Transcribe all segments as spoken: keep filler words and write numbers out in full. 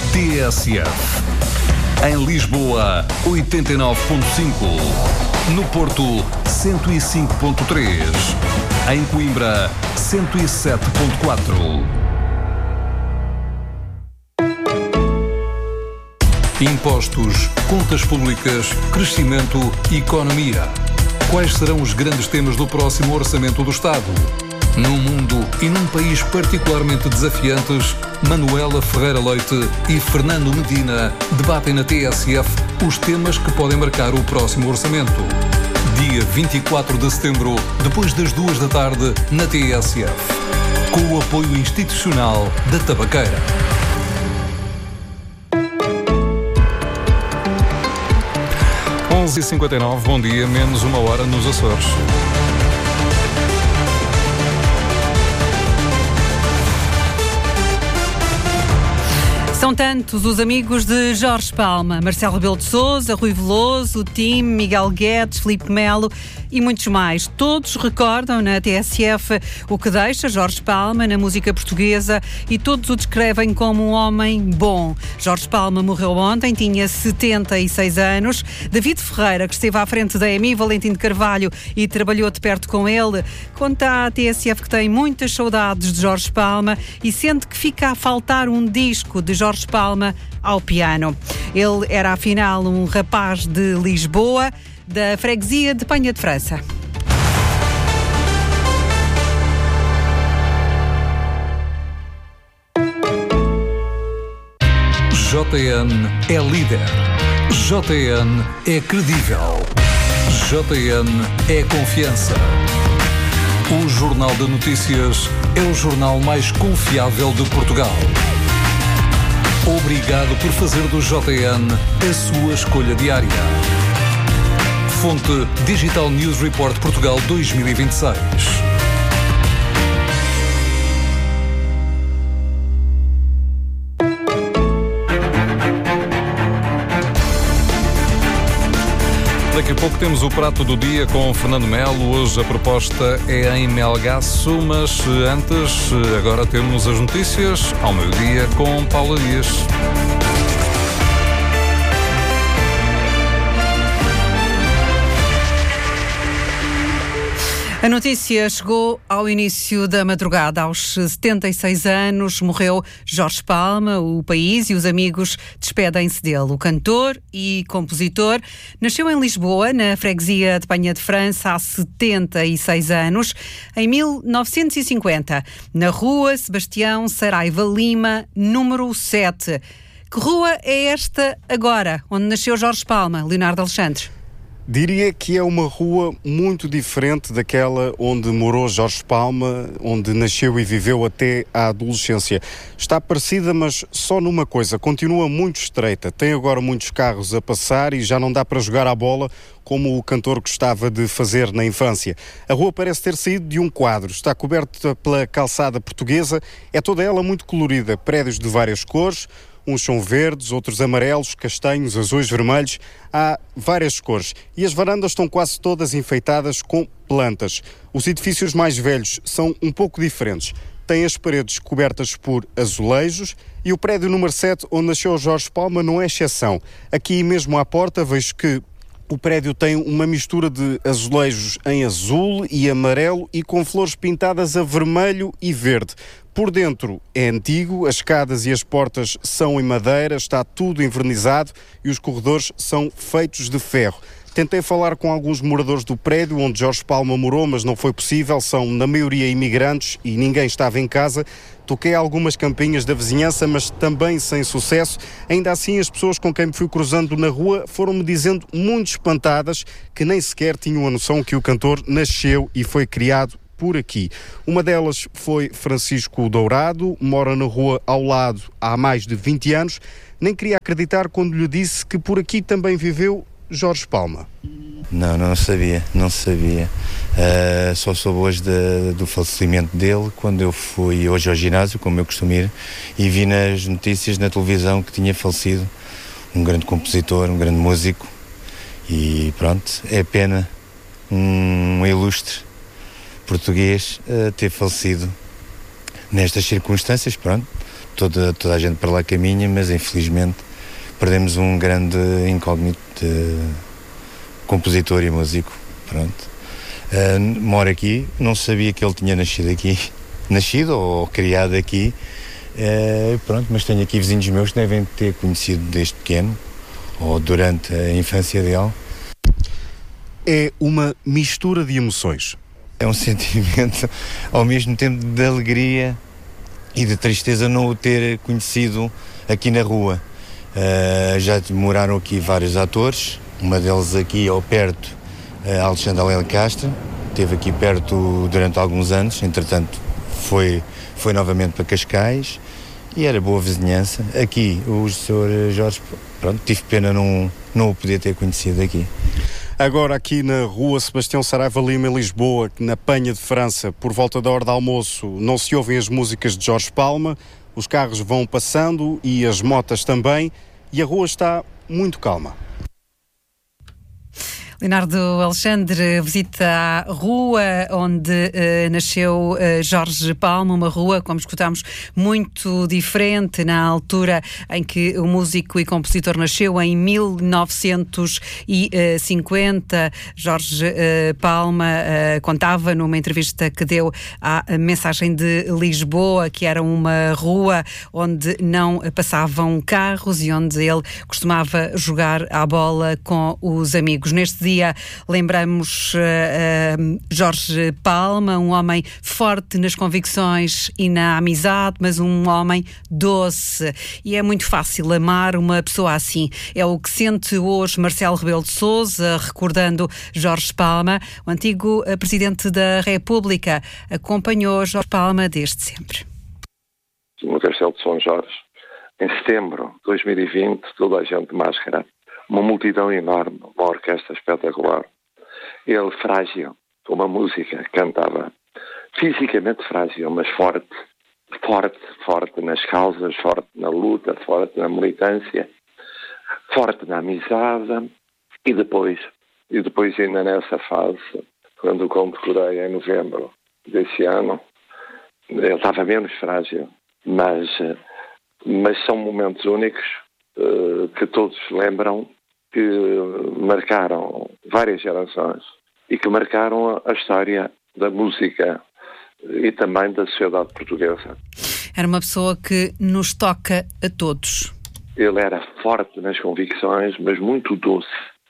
T S F. Em Lisboa, oitenta e nove ponto cinco. No Porto, cento e cinco ponto três. Em Coimbra, cento e sete ponto quatro. Impostos, contas públicas, crescimento e economia. Quais serão os grandes temas do próximo Orçamento do Estado? Num mundo e num país particularmente desafiantes, Manuela Ferreira Leite e Fernando Medina debatem na T S F os temas que podem marcar o próximo orçamento. Dia vinte e quatro de setembro, depois das duas da tarde, na T S F. Com o apoio institucional da Tabaqueira. onze e cinquenta e nove, bom dia, menos uma hora nos Açores. São tantos os amigos de Jorge Palma: Marcelo Rebelo de Sousa, Rui Veloso, o Tim, Miguel Guedes, Filipe Melo e muitos mais. Todos recordam na T S F o que deixa Jorge Palma na música portuguesa e todos o descrevem como um homem bom. Jorge Palma morreu ontem, tinha setenta e seis anos. David Ferreira, que esteve à frente da E M I, Valentim de Carvalho, e trabalhou de perto com ele, conta à T S F que tem muitas saudades de Jorge Palma e sente que fica a faltar um disco de Jorge Jorge Palma ao piano. Ele era, afinal, um rapaz de Lisboa, da freguesia de Penha de França. J N é líder. J N é credível. J N é confiança. O Jornal de Notícias é o jornal mais confiável de Portugal. Obrigado por fazer do J N a sua escolha diária. Fonte Digital News Report Portugal dois mil e vinte e seis. Daqui a pouco temos o prato do dia com Fernando Melo. Hoje a proposta é em Melgaço, mas antes, agora temos as notícias ao meio-dia com Paula Dias. A notícia chegou ao início da madrugada. Aos setenta e seis anos morreu Jorge Palma. O país e os amigos despedem-se dele. O cantor e compositor nasceu em Lisboa, na freguesia de Penha de França, há setenta e seis anos, em mil novecentos e cinquenta, na rua Sebastião Saraiva Lima, número sete. Que rua é esta agora, onde nasceu Jorge Palma, Leonardo Alexandre? Diria que é uma rua muito diferente daquela onde morou Jorge Palma, onde nasceu e viveu até a adolescência. Está parecida, mas só numa coisa: continua muito estreita. Tem agora muitos carros a passar e já não dá para jogar à bola como o cantor gostava de fazer na infância. A rua parece ter saído de um quadro. Está coberta pela calçada portuguesa. É toda ela muito colorida. Prédios de várias cores. Uns são verdes, outros amarelos, castanhos, azuis, vermelhos. Há várias cores. E as varandas estão quase todas enfeitadas com plantas. Os edifícios mais velhos são um pouco diferentes. Têm as paredes cobertas por azulejos e o prédio número sete, onde nasceu Jorge Palma, não é exceção. Aqui mesmo à porta vejo que o prédio tem uma mistura de azulejos em azul e amarelo e com flores pintadas a vermelho e verde. Por dentro é antigo, as escadas e as portas são em madeira, está tudo envernizado e os corredores são feitos de ferro. Tentei falar com alguns moradores do prédio onde Jorge Palma morou, mas não foi possível. São, na maioria, imigrantes e ninguém estava em casa. Toquei algumas campainhas da vizinhança, mas também sem sucesso. Ainda assim, as pessoas com quem me fui cruzando na rua foram-me dizendo, muito espantadas, que nem sequer tinham a noção que o cantor nasceu e foi criado por aqui. Uma delas foi Francisco Dourado, mora na rua ao lado há mais de vinte anos. Nem queria acreditar quando lhe disse que por aqui também viveu Jorge Palma. Não, não sabia, não sabia. Uh, só soube hoje de, do falecimento dele quando eu fui hoje ao ginásio, como eu costumo ir, e vi nas notícias na televisão que tinha falecido um grande compositor, um grande músico, e pronto, é pena um ilustre português uh, ter falecido nestas circunstâncias. Pronto, toda, toda a gente para lá caminha, mas infelizmente perdemos um grande incógnito de compositor e músico. Pronto. Uh, moro aqui, não sabia que ele tinha nascido aqui, nascido ou criado aqui, uh, pronto, mas tenho aqui vizinhos meus que devem ter conhecido desde pequeno ou durante a infância dele. É uma mistura de emoções. É um sentimento ao mesmo tempo de alegria e de tristeza não o ter conhecido aqui na rua. Uh, já moraram aqui vários atores, uma deles aqui ao perto, uh, Alexandre Alélia Castro, esteve aqui perto durante alguns anos, entretanto foi, foi novamente para Cascais e era boa vizinhança. Aqui o senhor Jorge, pronto, tive pena não, não o poder ter conhecido aqui. Agora aqui na rua Sebastião Saraiva Lima, em Lisboa, na Penha de França, por volta da hora de almoço, não se ouvem as músicas de Jorge Palma, os carros vão passando e as motas também, e a rua está muito calma. Leonardo Alexandre visita a rua onde uh, nasceu uh, Jorge Palma, uma rua, como escutámos, muito diferente na altura em que o músico e compositor nasceu, em mil novecentos e cinquenta. Jorge uh, Palma uh, contava numa entrevista que deu à Mensagem de Lisboa que era uma rua onde não passavam carros e onde ele costumava jogar à bola com os amigos. Neste dia dia lembramos uh, uh, Jorge Palma, um homem forte nas convicções e na amizade, mas um homem doce. E é muito fácil amar uma pessoa assim. É o que sente hoje Marcelo Rebelo de Sousa, recordando Jorge Palma. O antigo uh, Presidente da República acompanhou Jorge Palma desde sempre. No Castelo de São Jorge, em setembro de dois mil e vinte, toda a gente de máscara. Uma multidão enorme, uma orquestra espetacular. Ele frágil, com uma música, cantava. Fisicamente frágil, mas forte. Forte, forte nas causas, forte na luta, forte na militância, forte na amizade. E depois, e depois ainda nessa fase, quando o condecorei em novembro desse ano, ele estava menos frágil, mas, mas são momentos únicos uh, que todos lembram, que marcaram várias gerações e que marcaram a história da música e também da sociedade portuguesa. Era uma pessoa que nos toca a todos. Ele era forte nas convicções, mas muito doce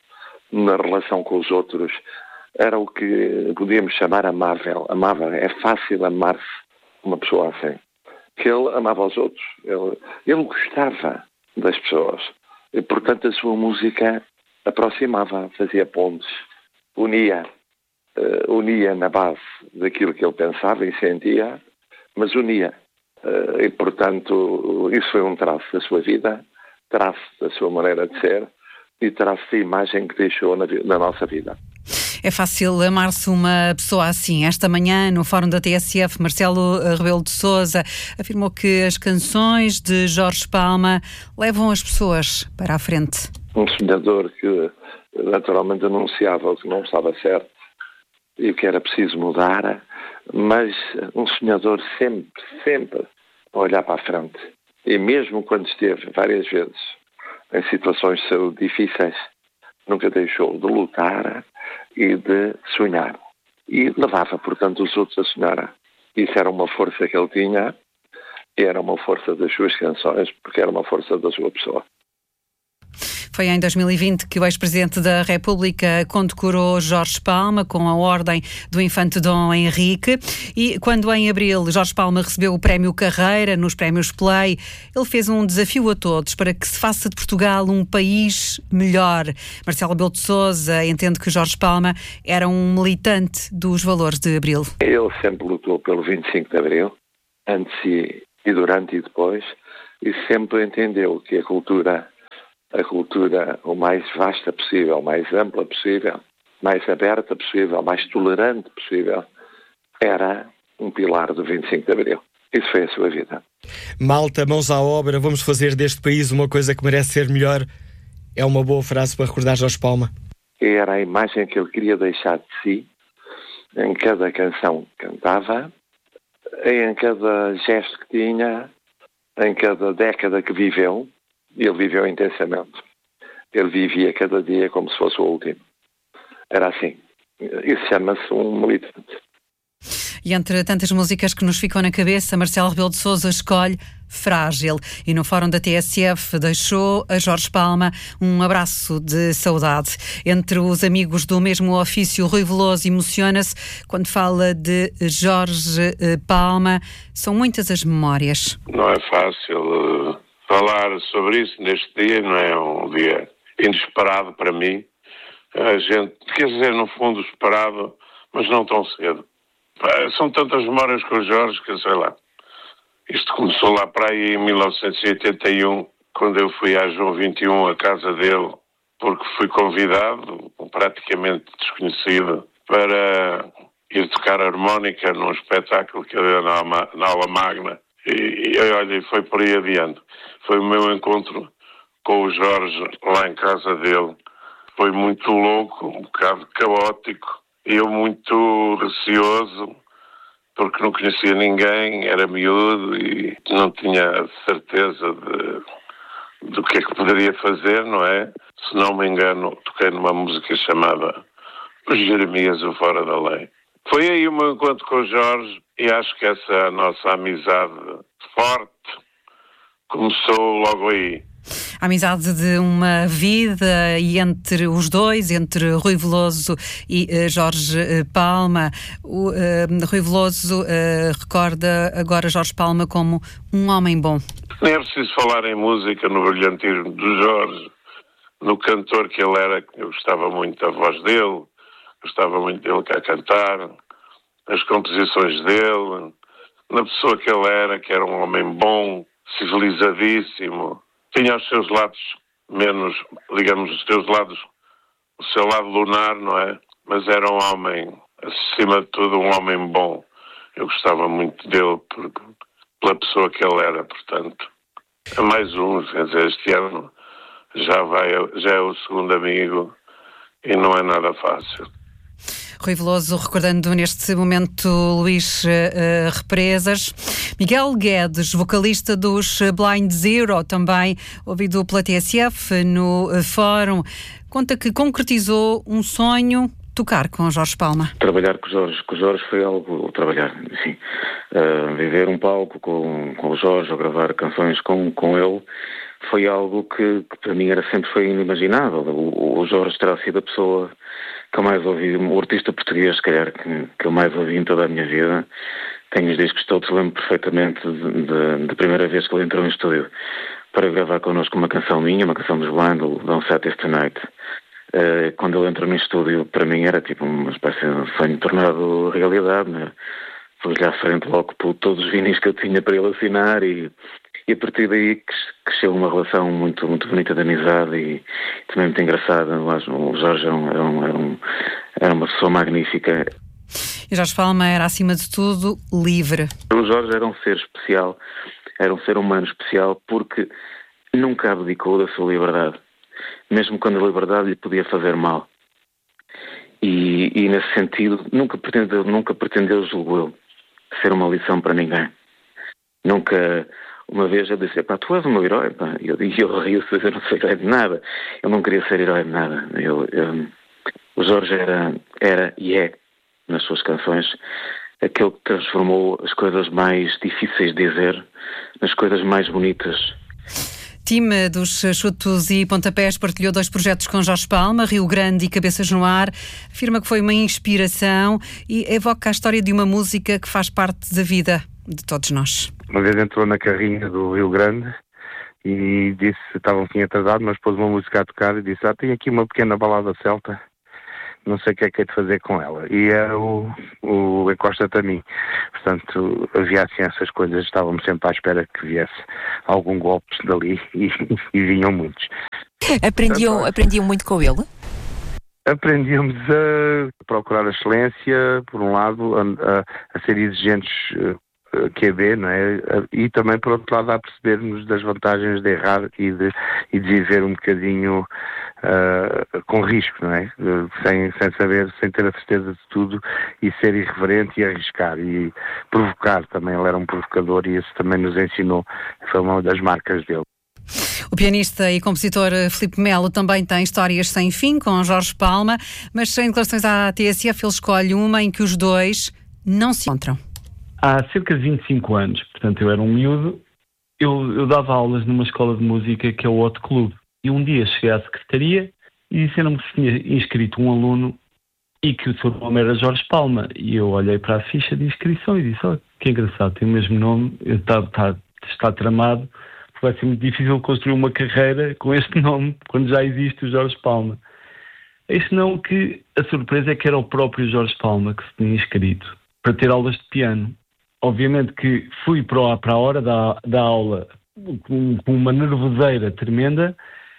na relação com os outros. Era o que podíamos chamar amável. Amável. É fácil amar-se uma pessoa assim. Que ele amava os outros. Ele, ele gostava das pessoas. E, portanto, a sua música aproximava, fazia pontes, unia, uh, unia na base daquilo que ele pensava e sentia, mas unia. Uh, e, portanto, isso foi um traço da sua vida, traço da sua maneira de ser e traço da imagem que deixou na, na nossa vida. É fácil amar-se uma pessoa assim. Esta manhã, no Fórum da T S F, Marcelo Rebelo de Sousa afirmou que as canções de Jorge Palma levam as pessoas para a frente. Um sonhador que naturalmente anunciava o que não estava certo e o que era preciso mudar, mas um sonhador sempre, sempre a olhar para a frente. E mesmo quando esteve várias vezes em situações de saúde difíceis, nunca deixou de lutar e de sonhar. E levava, portanto, os outros a sonhar. Isso era uma força que ele tinha, e era uma força das suas canções, porque era uma força da sua pessoa. Foi em dois mil e vinte que o ex-presidente da República condecorou Jorge Palma com a ordem do infante Dom Henrique, e quando em abril Jorge Palma recebeu o prémio Carreira nos prémios Play, ele fez um desafio a todos para que se faça de Portugal um país melhor. Marcelo Rebelo de Sousa entende que Jorge Palma era um militante dos valores de abril. Ele sempre lutou pelo vinte e cinco de abril, antes e, e durante e depois, e sempre entendeu que a cultura a cultura o mais vasta possível, mais ampla possível, mais aberta possível, mais tolerante possível, era um pilar do vinte e cinco de abril. Isso foi a sua vida. Malta, mãos à obra, vamos fazer deste país uma coisa que merece ser melhor. É uma boa frase para recordar Jorge Palma. Era a imagem que ele queria deixar de si, em cada canção que cantava, em cada gesto que tinha, em cada década que viveu, ele viveu intensamente. Ele vivia cada dia como se fosse o último. Era assim. Isso chama-se um militante. E entre tantas músicas que nos ficam na cabeça, Marcelo Rebelo de Sousa escolhe Frágil. E no fórum da T S F deixou a Jorge Palma um abraço de saudade. Entre os amigos do mesmo ofício, Rui Veloso emociona-se quando fala de Jorge Palma. São muitas as memórias. Não é fácil uh, falar sobre isso neste dia, não é um dia inesperado para mim. A gente, quer dizer, no fundo esperado, mas não tão cedo. São tantas memórias com o Jorge que, sei lá, isto começou lá para aí em mil novecentos e oitenta e um, quando eu fui à João vinte e um, à casa dele, porque fui convidado, praticamente desconhecido, para ir tocar harmónica num espetáculo que era na, na aula magna. E, e olha, foi por aí adiante. Foi o meu encontro com o Jorge lá em casa dele. Foi muito louco, um bocado caótico. Eu muito receoso, porque não conhecia ninguém, era miúdo e não tinha certeza de, do que é que poderia fazer, não é? Se não me engano, toquei numa música chamada Os Jeremias, o Fora da Lei. Foi aí o meu encontro com o Jorge e acho que essa nossa amizade forte começou logo aí. A amizade de uma vida e entre os dois, entre Rui Veloso e uh, Jorge uh, Palma. O, uh, Rui Veloso uh, recorda agora Jorge Palma como um homem bom. Nem é preciso falar em música, no brilhantismo do Jorge, no cantor que ele era. Eu gostava muito da voz dele, gostava muito dele a cantar, as composições dele, na pessoa que ele era, que era um homem bom, civilizadíssimo. Tinha os seus lados menos, digamos, os seus lados, o seu lado lunar, não é? Mas era um homem, acima de tudo, um homem bom. Eu gostava muito dele por, pela pessoa que ele era, portanto. É mais um, quer dizer, este ano já, vai, já é o segundo amigo e não é nada fácil. Rui Veloso recordando neste momento Luís uh, Represas. Miguel Guedes, vocalista dos Blind Zero, também ouvido pela T S F no uh, fórum, conta que concretizou um sonho, tocar com Jorge Palma. Trabalhar com o Jorge, com o Jorge foi algo, trabalhar, enfim, uh, viver um palco com, com o Jorge, ou gravar canções com, com ele, foi algo que, que para mim era sempre foi inimaginável. O, o Jorge terá sido a pessoa que eu mais ouvi, o artista português, se calhar, que, que eu mais ouvi em toda a minha vida. Tenho os discos todos, lembro perfeitamente da primeira vez que ele entrou no estúdio para gravar connosco uma canção minha, uma canção dos Blind, o Don't Set This Tonight. Uh, quando ele entrou no estúdio, para mim era tipo uma espécie de sonho tornado realidade, né? Pus-lhe à frente logo por todos os vinis que eu tinha para ele assinar e, e a partir daí cresceu uma relação muito, muito bonita de amizade e também muito engraçada. O Jorge era, um, era, um, era, um, era uma pessoa magnífica. E Jorge Palma era, acima de tudo, livre. O Jorge era um ser especial, era um ser humano especial porque nunca abdicou da sua liberdade, mesmo quando a liberdade lhe podia fazer mal. E, e nesse sentido, nunca pretendeu, nunca pretendeu, julgo eu, ser uma lição para ninguém. Nunca, uma vez eu disse, pá, tu és o meu herói, pá. E eu, eu rio-se, eu não sou herói de nada. Eu não queria ser herói de nada. Eu, eu, o Jorge era, era e é, nas suas canções, aquele que transformou as coisas mais difíceis de dizer nas coisas mais bonitas. Time dos Chutos e Pontapés partilhou dois projetos com Jorge Palma, Rio Grande e Cabeças no Ar. Afirma que foi uma inspiração e evoca a história de uma música que faz parte da vida de todos nós. Uma vez entrou na carrinha do Rio Grande e disse, estava um pouquinho atrasado, mas pôs uma música a tocar e disse, ah, tenho aqui uma pequena balada celta, não sei o que é que é de fazer com ela. E era o, o Encosta-te a mim. Portanto, havia assim essas coisas, estávamos sempre à espera que viesse algum golpe dali e, e vinham muitos. Aprendiam, Portanto, aprendiam muito com ele? Aprendíamos a procurar a excelência, por um lado, a, a, a ser exigentes Q B, não é? E também, por outro lado, a percebermos das vantagens de errar e de, e de viver um bocadinho uh, com risco, não é? Uh, sem, sem saber, sem ter a certeza de tudo e ser irreverente e arriscar e provocar também. Ele era um provocador e isso também nos ensinou, foi uma das marcas dele. O pianista e compositor Filipe Melo também tem histórias sem fim com Jorge Palma, mas em declarações à T S F ele escolhe uma em que os dois não se encontram. Há cerca de vinte e cinco anos, portanto eu era um miúdo, eu, eu dava aulas numa escola de música que é o Hot Club. E um dia cheguei à secretaria e disseram-me que se tinha inscrito um aluno e que o seu nome era Jorge Palma. E eu olhei para a ficha de inscrição e disse, olha, que engraçado, tem o mesmo nome, está, está, está tramado, vai ser muito difícil construir uma carreira com este nome, quando já existe o Jorge Palma. Este não, que a surpresa é que era o próprio Jorge Palma que se tinha inscrito para ter aulas de piano. Obviamente que fui para a, para a hora da, da aula com, com uma nervoseira tremenda,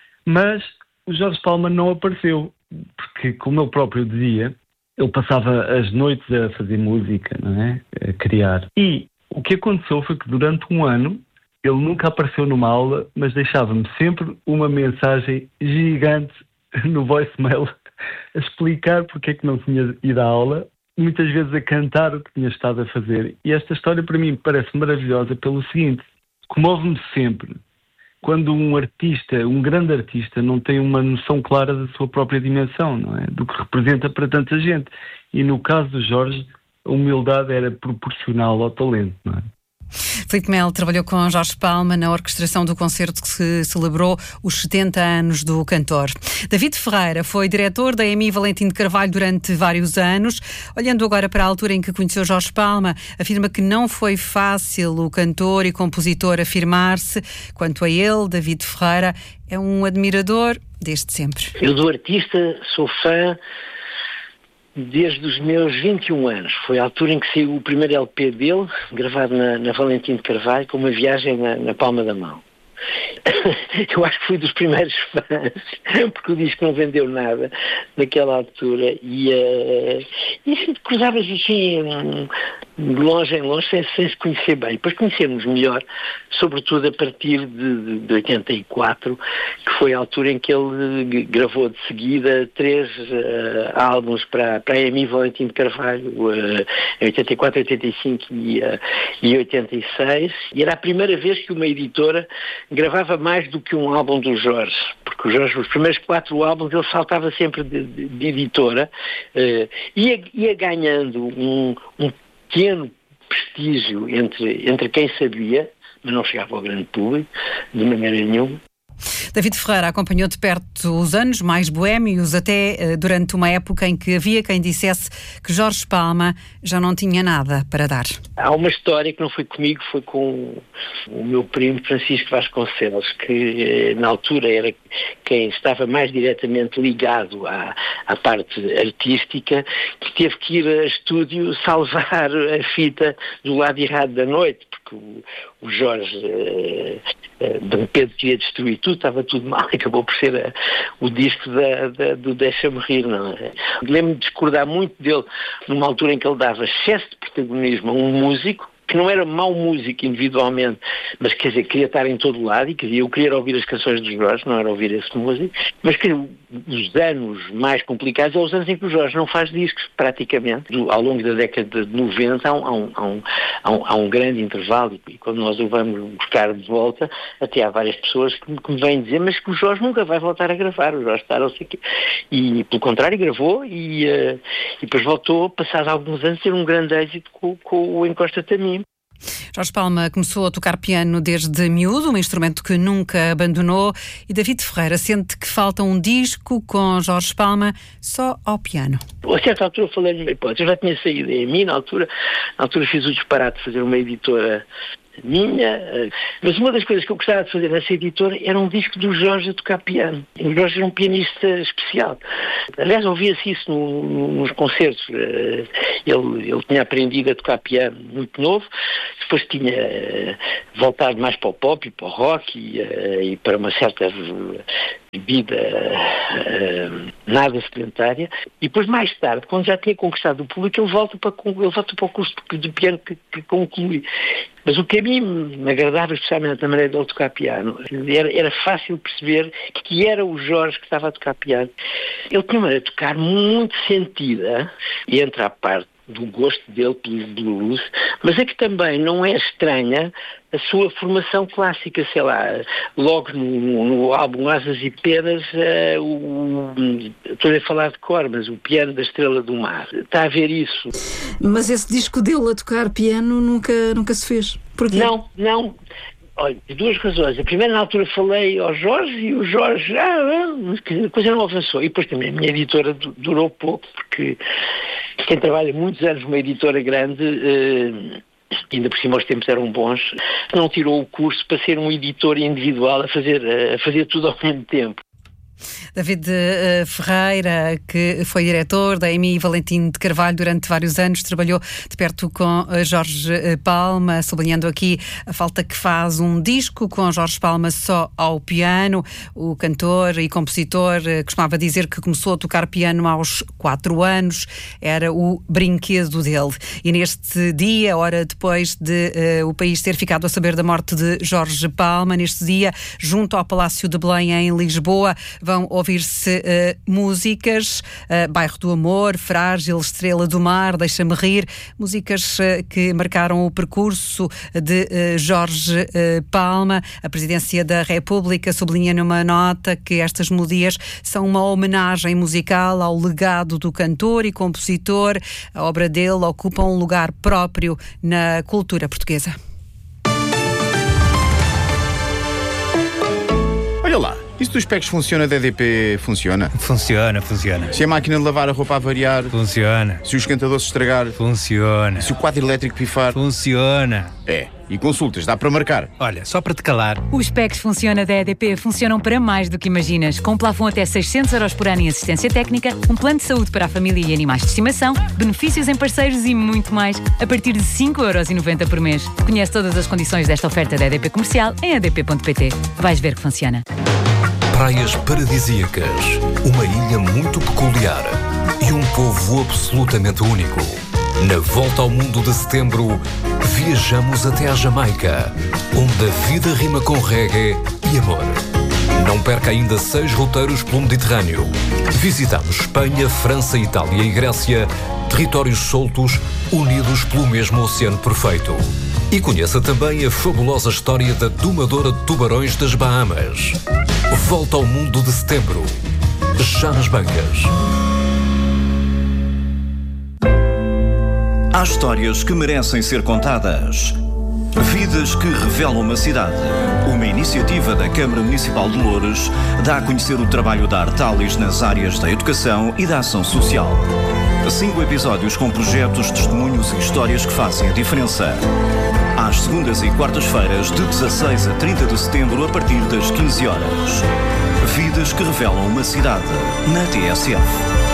mas o Jorge Palma não apareceu, porque, como ele próprio dizia, ele passava as noites a fazer música, não é? A criar. E o que aconteceu foi que durante um ano ele nunca apareceu numa aula, mas deixava-me sempre uma mensagem gigante no voicemail a explicar porque é que não tinha ido à aula, muitas vezes a cantar o que tinha estado a fazer. E esta história para mim parece maravilhosa pelo seguinte: comove-me sempre quando um artista, um grande artista, não tem uma noção clara da sua própria dimensão, não é? Do que representa para tanta gente. E no caso do Jorge, a humildade era proporcional ao talento, não é? Filipe Melo trabalhou com Jorge Palma na orquestração do concerto que se celebrou os setenta anos do cantor. David Ferreira foi diretor da E M I Valentim de Carvalho durante vários anos. Olhando agora para a altura em que conheceu Jorge Palma, afirma que não foi fácil o cantor e compositor afirmar-se. Quanto a ele, David Ferreira é um admirador desde sempre. Eu do artista sou fã desde os meus vinte e um anos. Foi a altura em que saiu o primeiro L P dele, gravado na, na Valentim de Carvalho, com uma viagem na, na palma da mão. Eu acho que fui dos primeiros fãs, porque o disco não vendeu nada naquela altura e, uh, e cruzava-se assim de longe em longe sem, sem se conhecer bem. Depois conhecemos melhor, sobretudo a partir de, de oitenta e quatro, que foi a altura em que ele gravou de seguida três uh, álbuns para, para a E M I Valentim de Carvalho, uh, em oitenta e quatro, oitenta e cinco e, uh, e oitenta e seis, e era a primeira vez que uma editora gravava mais do que um álbum do Jorge, porque o Jorge, os primeiros quatro álbuns, ele saltava sempre de, de, de editora, uh, ia, ia ganhando um, um pequeno prestígio entre, entre quem sabia, mas não chegava ao grande público, de maneira nenhuma. David Ferreira acompanhou de perto os anos mais boémios, até durante uma época em que havia quem dissesse que Jorge Palma já não tinha nada para dar. Há uma história que não foi comigo, foi com o meu primo Francisco Vasconcelos, que na altura era quem estava mais diretamente ligado à, à parte artística, que teve que ir a estúdio salvar a fita do lado errado da noite, porque o, o Jorge uh, uh, de repente queria destruir tudo, estava tudo mal, acabou por ser a, o disco da, da, do Deixa-me Rir, não é? Lembro-me de discordar muito dele numa altura em que ele dava excesso de protagonismo a um músico, que não era mau músico individualmente, mas quer dizer, queria estar em todo lado e queria, eu queria ouvir as canções do Jorge, não era ouvir esse músico, mas que os anos mais complicados são os anos em que o Jorge não faz discos, praticamente. Do, ao longo da década de noventa há um, há um, há um, há um, há um grande intervalo e quando nós o vamos buscar de volta, até há várias pessoas que, que me vêm dizer, mas que o Jorge nunca vai voltar a gravar, o Jorge está não sei o quê. E pelo contrário gravou e, uh, e depois voltou, passado alguns anos, a ter um grande êxito com, com o Encosta-te a Mim. Jorge Palma começou a tocar piano desde miúdo, um instrumento que nunca abandonou, e David Ferreira sente que falta um disco com Jorge Palma só ao piano. A certa altura eu falei-lhe uma hipótese, eu já tinha saído da E M I, na altura, na altura fiz o disparate de fazer uma editora minha, mas uma das coisas que eu gostava de fazer nessa editora era um disco do Jorge a tocar piano. O Jorge era um pianista especial. Aliás, ouvia-se isso no, no, nos concertos. Ele, ele tinha aprendido a tocar piano muito novo, depois tinha voltado mais para o pop e para o rock e, e para uma certa vida uh, nada sedentária, e depois mais tarde, quando já tinha conquistado o público, ele volta para, ele volta para o curso de piano que, que conclui. Mas o que a mim me agradava, especialmente na maneira de ele tocar piano, era, era fácil perceber que era o Jorge que estava a tocar piano. Ele tinha uma maneira de tocar muito sentida, e entra a parte do gosto dele pelo blues, mas é que também não é estranha a sua formação clássica, sei lá, logo no, no álbum Asas e Penas, uh, o, estou a falar de cor, mas o Piano da Estrela do Mar, está a ver isso. Mas esse disco dele a tocar piano nunca, nunca se fez? Porquê? Não, não. Olha, de duas razões. A primeira, na altura, falei ao Jorge e o Jorge, ah, a coisa não avançou. E depois também a minha editora durou pouco, porque quem trabalha muitos anos numa editora grande, uh, ainda por cima os tempos eram bons, não tirou o curso para ser um editor individual a fazer, a fazer tudo ao mesmo tempo. David uh, Ferreira, que foi diretor da Amy Valentim de Carvalho durante vários anos, trabalhou de perto com uh, Jorge uh, Palma, sublinhando aqui a falta que faz um disco com Jorge Palma só ao piano. O cantor e compositor uh, costumava dizer que começou a tocar piano aos quatro anos, era o brinquedo dele. E neste dia, hora depois de uh, o país ter ficado a saber da morte de Jorge Palma, neste dia, junto ao Palácio de Belém, em Lisboa, vão ouvir-se uh, músicas, uh, Bairro do Amor, Frágil, Estrela do Mar, Deixa-me Rir, músicas uh, que marcaram o percurso de uh, Jorge uh, Palma. A Presidência da República sublinha numa nota que estas melodias são uma homenagem musical ao legado do cantor e compositor. A obra dele ocupa um lugar próprio na cultura portuguesa. Olha lá. Isso dos packs funciona, da E D P funciona? Funciona, funciona. Se a máquina de lavar a roupa a variar? Funciona. Se o esquentador se estragar? Funciona. Se o quadro elétrico pifar? Funciona. É. E consultas, dá para marcar? Olha, só para te calar. Os packs funciona da E D P funcionam para mais do que imaginas. Com um plafond até seiscentos euros por ano em assistência técnica, um plano de saúde para a família e animais de estimação, benefícios em parceiros e muito mais, a partir de cinco euros e noventa por mês. Conhece todas as condições desta oferta da E D P Comercial em e d p ponto p t. Vais ver que funciona. Praias paradisíacas, uma ilha muito peculiar e um povo absolutamente único. Na volta ao mundo de setembro, viajamos até à Jamaica, onde a vida rima com reggae e amor. Não perca ainda seis roteiros pelo Mediterrâneo. Visitamos Espanha, França, Itália e Grécia, territórios soltos, unidos pelo mesmo oceano perfeito. E conheça também a fabulosa história da domadora de tubarões das Bahamas. Volta ao mundo de setembro, já nas bancas. Há histórias que merecem ser contadas. Vidas que revelam uma cidade. Uma iniciativa da Câmara Municipal de Loures dá a conhecer o trabalho da Artalis nas áreas da educação e da ação social. Cinco episódios com projetos, testemunhos e histórias que fazem a diferença. Às segundas e quartas-feiras, de dezasseis a trinta de setembro, a partir das quinze horas. Vidas que revelam uma cidade, na T S F.